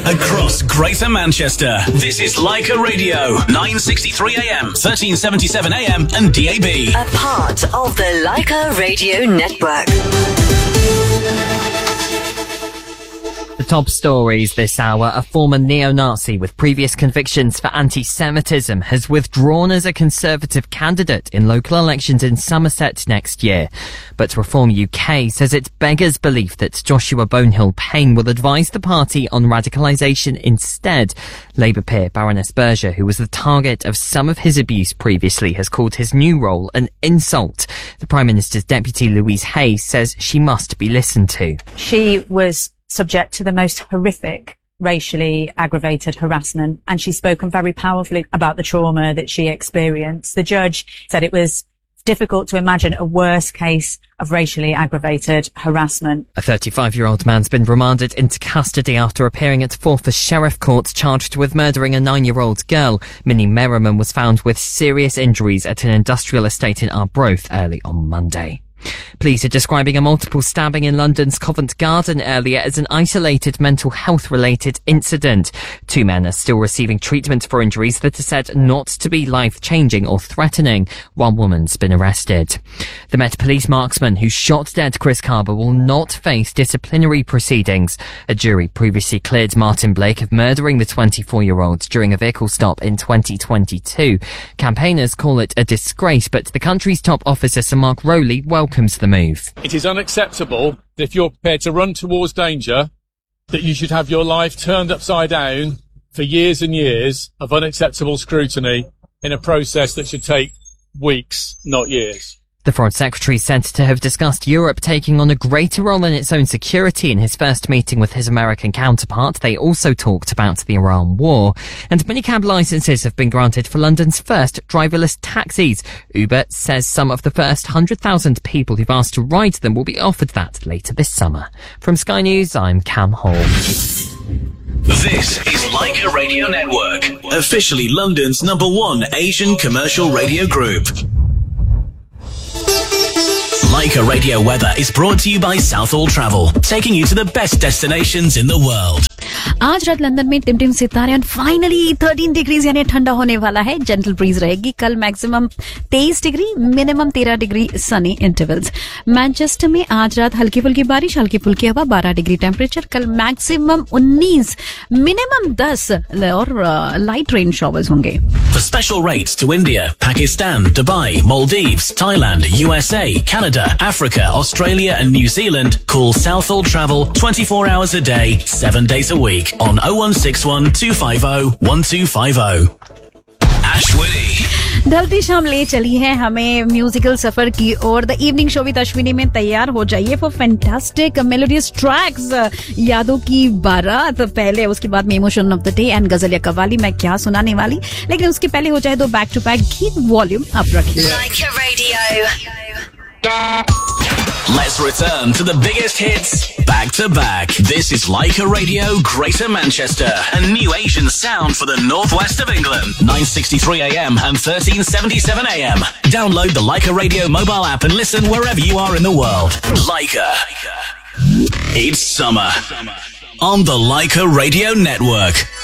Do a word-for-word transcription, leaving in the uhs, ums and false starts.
across Greater Manchester. This is Leica Radio, nine sixty-three A M, thirteen seventy-seven A M and D A B. A part of the Leica Radio Network. The top stories this hour. A former neo-Nazi with previous convictions for anti-Semitism has withdrawn as a Conservative candidate in local elections in Somerset next year. But Reform U K says it beggars belief that Joshua Bonehill-Payne will advise the party on radicalisation instead. Labour peer Baroness Berger, who was the target of some of his abuse previously, has called his new role an insult. The Prime Minister's deputy, Louise Hay, says she must be listened to. She was subject to the most horrific racially aggravated harassment, and she's spoken very powerfully about the trauma that she experienced. The judge said it was difficult to imagine a worse case of racially aggravated harassment. A thirty-five-year-old man's been remanded into custody after appearing at Forfar Sheriff Court charged with murdering a nine-year-old girl. Minnie Merriman was found with serious injuries at an industrial estate in Arbroath early on Monday. Police are describing a multiple stabbing in London's Covent Garden earlier as an isolated mental health-related incident. Two men are still receiving treatment for injuries that are said not to be life-changing or threatening. One woman's been arrested. The Met Police marksman who shot dead Chris Carber will not face disciplinary proceedings. A jury previously cleared Martin Blake of murdering the twenty-four-year-old during a vehicle stop in twenty twenty-two. Campaigners call it a disgrace, but the country's top officer, Sir Mark Rowley, welcomes the move. It is unacceptable that if you're prepared to run towards danger, that you should have your life turned upside down for years and years of unacceptable scrutiny in a process that should take weeks, not years. The Foreign Secretary said to have discussed Europe taking on a greater role in its own security in his first meeting with his American counterpart. They also talked about the Iran war. And minicab licences have been granted for London's first driverless taxis. Uber says some of the first one hundred thousand people who've asked to ride them will be offered that later this summer. From Sky News, I'm Cam Hall. This is Leica Radio Network, officially London's number one Asian commercial radio group. Leica Radio Weather is brought to you by Southall Travel, taking you to the best destinations in the world. आज रात London में टिमटिम सितारे and finally thirteen degrees यानी ठंडा होने वाला है. Gentle bridge रहेगी. कल मैक्सिमम तेईस डिग्री, मिनिमम तेरह डिग्री सनी इंटरवल्स. मैनचेस्टर में आज रात हल्की फुल्की बारिश, हल्की फुल्की हवा, बारह डिग्री टेम्परेचर. कल मैक्सिमम उन्नीस, मिनिमम दस और लाइट रेन शॉवर्स होंगे. For special rates to India, Pakistan, Dubai, Maldives, Thailand, U S A, Canada, Africa, Australia and New Zealand, call Southall Travel twenty-four hours a day, seven days a week on oh one six one, two five oh, one two five oh. Ashwini. ढलती शाम ले चली है हमें musical सफर की और the evening show with Ashwini में तैयार हो जाइए फॉर फैंटास्टिक मेलोडियस ट्रैक्स. यादों की बारात पहले, उसके बाद emotion of the day and गजल या कवाली मैं क्या सुनाने वाली, लेकिन उसके पहले हो जाए दो बैक टू बैक गीत. वॉल्यूम अप रखिए. Leica Radio. Let's return to the biggest hits back to back. This is Leica Radio Greater Manchester, a new Asian sound for the northwest of England. nine sixty-three A M and thirteen seventy-seven A M. Download the Leica Radio mobile app and listen wherever you are in the world. Leica. It's summer on the Leica Radio Network.